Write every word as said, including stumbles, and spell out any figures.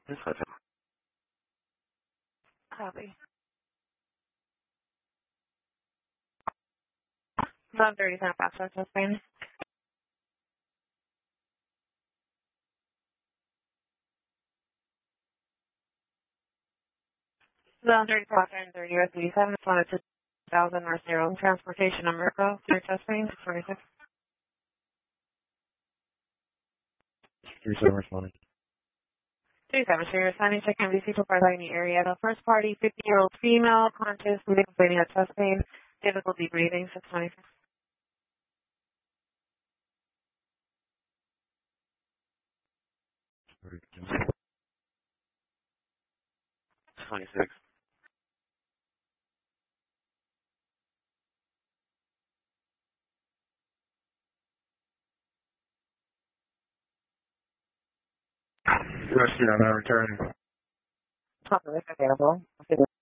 Copy. eleven thirty San Paso, Spain. eleven thirty Paso and thirty U S eighty-seven. It's one two thousand North Zero. Transportation America. Through Spain. twenty-six. three seven responding. three seven. So you're assigning check M D C to party in the area. The first party, fifty-year-old female, conscious, bleeding, complaining of chest pain, difficulty breathing, six twenty-six. twenty-six. Rescue, I'm not returning. Top of this available.